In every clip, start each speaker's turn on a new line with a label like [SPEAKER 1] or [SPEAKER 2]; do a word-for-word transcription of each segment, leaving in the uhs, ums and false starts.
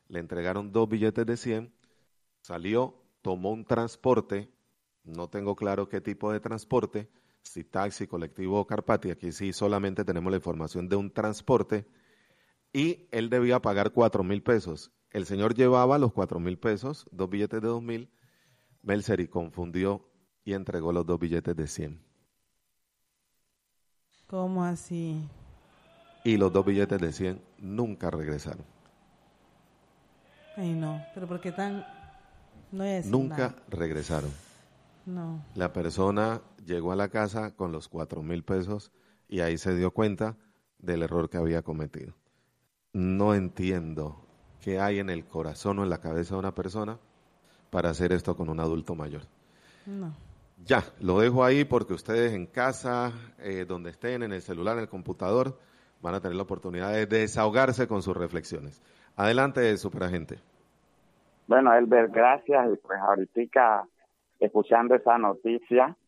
[SPEAKER 1] le entregaron dos billetes de cien, salió, tomó un transporte, no tengo claro qué tipo de transporte, si taxi, colectivo o Carpati, aquí sí solamente tenemos la información de un transporte, y él debía pagar cuatro mil pesos. El señor llevaba los cuatro mil pesos, dos billetes de dos mil, Melceri confundió y entregó los dos billetes de cien.
[SPEAKER 2] ¿Cómo así?
[SPEAKER 1] Y los dos billetes de cien nunca regresaron.
[SPEAKER 2] Ay, no, pero ¿por qué tan...? No voy a decir
[SPEAKER 1] Nunca
[SPEAKER 2] nada.
[SPEAKER 1] regresaron.
[SPEAKER 2] No.
[SPEAKER 1] La persona llegó a la casa con los cuatro mil pesos y ahí se dio cuenta del error que había cometido. No entiendo qué hay en el corazón o en la cabeza de una persona para hacer esto con un adulto mayor.
[SPEAKER 2] No.
[SPEAKER 1] Ya, lo dejo ahí porque ustedes en casa, eh, donde estén, en el celular, en el computador, van a tener la oportunidad de desahogarse con sus reflexiones. Adelante, superagente.
[SPEAKER 3] Bueno, Elber, gracias. Y pues ahorita, escuchando esa noticia,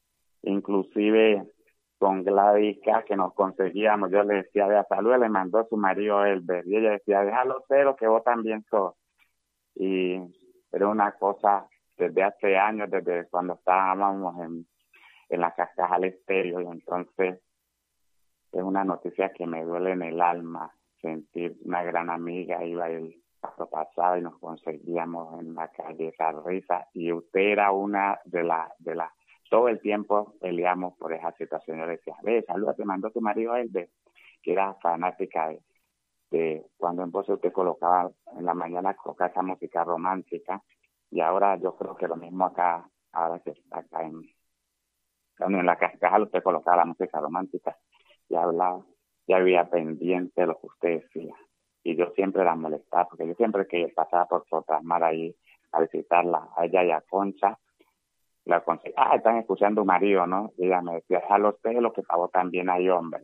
[SPEAKER 3] inclusive con Gladys, que nos conseguíamos, yo le decía, de salud, le mandó su marido Elber, y ella decía, déjalo cero, que vos también sos. Y era una cosa desde hace años, desde cuando estábamos en, en la Cascajal Estéreo, y entonces es una noticia que me duele en el alma, sentir una gran amiga, iba el paso pasado y nos conseguíamos en la calle esa risa, y usted era una de las, de las, todo el tiempo peleamos por esa situación. Yo le decía, ve, saluda, te mandó tu marido Elber, que era fanática de, de cuando entonces usted colocaba en la mañana, colocaba esa música romántica, y ahora yo creo que lo mismo acá, ahora que está acá en, en la Cascajal, usted colocaba la música romántica y hablaba, ya había pendiente lo que usted decía, y yo siempre la molestaba, porque yo siempre que pasaba por Sotamar ahí a visitarla, a ella y a Concha, la aconsejaba, ah, están escuchando un marido, ¿no? Y ella me decía, déjalo usted, lo que pagó también hay hombres.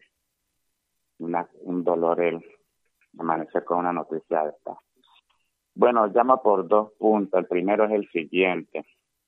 [SPEAKER 3] Una, un dolor el amanecer con una noticia de esta. Bueno, llama por dos puntos. El primero es el siguiente.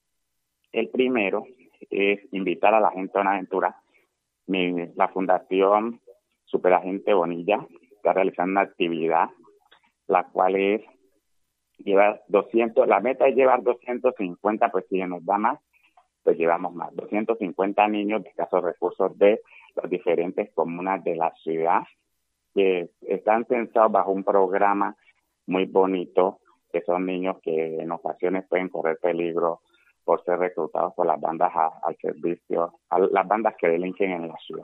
[SPEAKER 3] El primero es invitar a la gente a una aventura. Mi, la Fundación Superagente Bonilla está realizando una actividad, la cual es llevar doscientos, la meta es llevar doscientos cincuenta, pues si nos da más, pues llevamos más, doscientos cincuenta niños de escasos recursos de las diferentes comunas de la ciudad, que están pensados bajo un programa muy bonito, que son niños que en ocasiones pueden correr peligro por ser reclutados por las bandas a, al servicio, a las bandas que delinquen en la ciudad.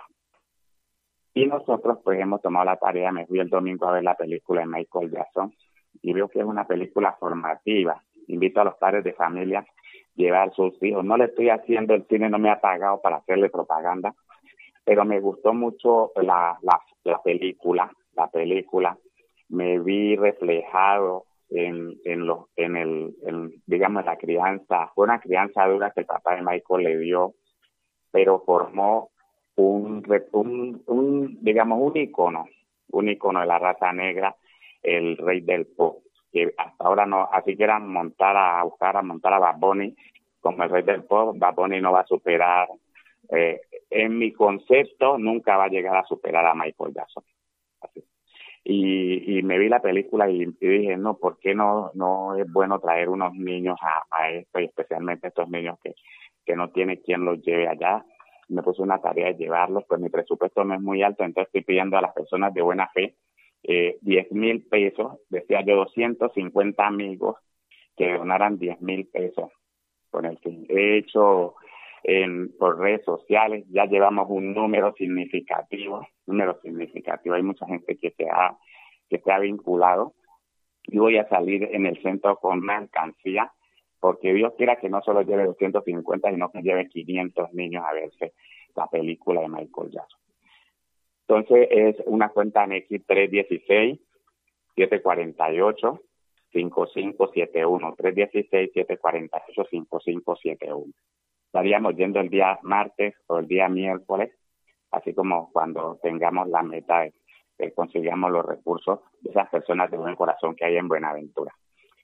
[SPEAKER 3] Y nosotros pues hemos tomado la tarea, me fui el domingo a ver la película de Michael Jackson y veo que es una película formativa. Invito a los padres de familia a llevar a sus hijos. No le estoy haciendo, el cine no me ha pagado para hacerle propaganda, pero me gustó mucho la, la, la película, la película. Me vi reflejado en, en, los, en el, en, digamos, la crianza. Fue una crianza dura que el papá de Michael le dio, pero formó un, un, un digamos, un icono, un icono de la raza negra, el rey del pop, que hasta ahora no, así quieran montar a buscar a montar a Bad Bunny como el rey del pop, Bad Bunny no va a superar, eh, en mi concepto, nunca va a llegar a superar a Michael Jackson. Así. Y, y me vi la película y, y dije, no, ¿por qué no, no es bueno traer unos niños a, a esto, y especialmente estos niños que, que no tiene quien los lleve allá? Me puse una tarea de llevarlos, pues mi presupuesto no es muy alto, entonces estoy pidiendo a las personas de buena fe eh, diez mil pesos, decía yo doscientos cincuenta amigos que donaran diez mil pesos con el que he hecho en, por redes sociales, ya llevamos un número significativo, número significativo, hay mucha gente que se ha, que se ha vinculado, y voy a salir en el centro con una alcancía, porque Dios quiera que no solo lleve doscientos cincuenta, sino que lleve quinientos niños a verse la película de Michael Jackson. Entonces es una cuenta en X tres uno seis, siete cuatro ocho, cinco cinco siete uno, tres uno seis, siete cuatro ocho, cinco cinco siete uno. Estaríamos yendo el día martes o el día miércoles, así como cuando tengamos la meta de que consigamos los recursos de esas personas de buen corazón que hay en Buenaventura.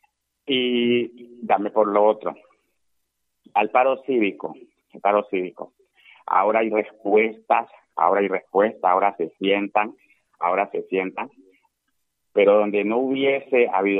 [SPEAKER 3] Y dame por lo otro, al paro cívico, el paro cívico. Ahora hay respuestas, ahora hay respuestas, ahora se sientan, ahora se sientan, pero donde no hubiese habido